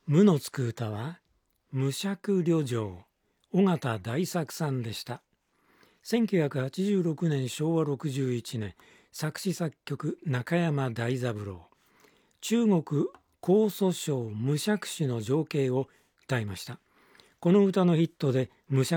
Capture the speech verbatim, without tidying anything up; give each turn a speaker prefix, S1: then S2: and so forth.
S1: 無のつく歌は無釈旅情、尾形大作さんでした。せんきゅうひゃくはちじゅうろくねんしょうわろくじゅういちねん、作詞作曲中山大三郎。中国江蘇省無釈師の情景を歌いました。この歌のヒットで無釈